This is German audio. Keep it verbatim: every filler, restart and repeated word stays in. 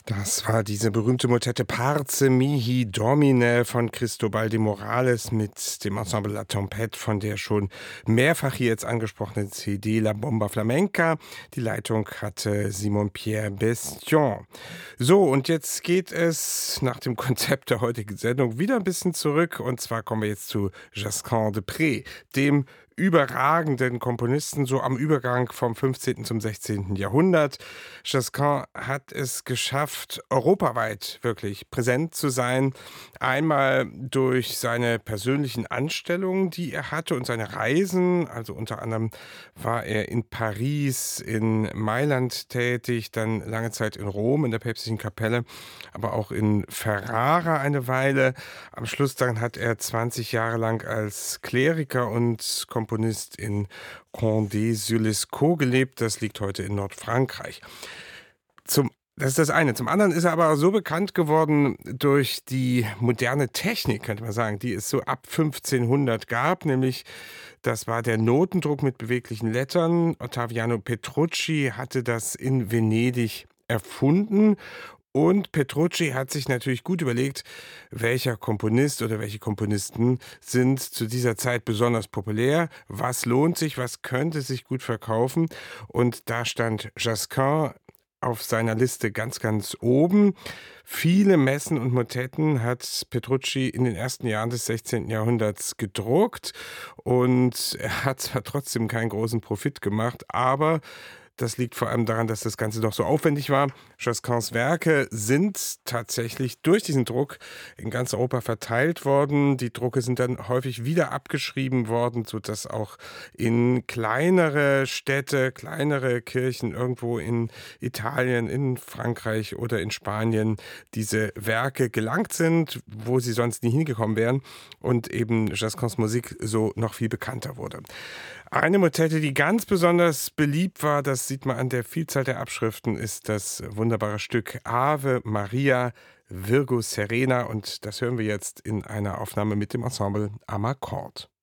Das war diese berühmte Motette Parce mihi Domine von Cristobal de Morales mit dem Ensemble La Tempête von der schon mehrfach hier jetzt angesprochenen C D La Bomba Flamenca. Die Leitung hatte Simon-Pierre Bestion. So, und jetzt geht es nach dem Konzept der heutigen Sendung wieder ein bisschen zurück. Und zwar kommen wir jetzt zu Josquin de Prez, dem überragenden Komponisten, so am Übergang vom fünfzehnten zum sechzehnten Jahrhundert. Josquin hat es geschafft, europaweit wirklich präsent zu sein. Einmal durch seine persönlichen Anstellungen, die er hatte und seine Reisen. Also unter anderem war er in Paris, in Mailand tätig, dann lange Zeit in Rom in der päpstlichen Kapelle, aber auch in Ferrara eine Weile. Am Schluss dann hat er zwanzig Jahre lang als Kleriker und Komponist in Condé-sur-Lescaut gelebt. Das liegt heute in Nordfrankreich. Zum Das ist das eine. Zum anderen ist er aber so bekannt geworden durch die moderne Technik, könnte man sagen, die es so ab fünfzehnhundert gab, nämlich das war der Notendruck mit beweglichen Lettern. Ottaviano Petrucci hatte das in Venedig erfunden. Und Petrucci hat sich natürlich gut überlegt, welcher Komponist oder welche Komponisten sind zu dieser Zeit besonders populär, was lohnt sich, was könnte sich gut verkaufen. Und da stand Josquin auf seiner Liste ganz, ganz oben. Viele Messen und Motetten hat Petrucci in den ersten Jahren des sechzehnten Jahrhunderts gedruckt und er hat zwar trotzdem keinen großen Profit gemacht, aber das liegt vor allem daran, dass das Ganze doch so aufwendig war. Josquins Werke sind tatsächlich durch diesen Druck in ganz Europa verteilt worden. Die Drucke sind dann häufig wieder abgeschrieben worden, sodass auch in kleinere Städte, kleinere Kirchen irgendwo in Italien, in Frankreich oder in Spanien diese Werke gelangt sind, wo sie sonst nie hingekommen wären und eben Josquins Musik so noch viel bekannter wurde. Eine Motette, die ganz besonders beliebt war, das sieht man an der Vielzahl der Abschriften, ist das wunderbare Stück Ave Maria Virgo Serena und das hören wir jetzt in einer Aufnahme mit dem Ensemble Amarcord.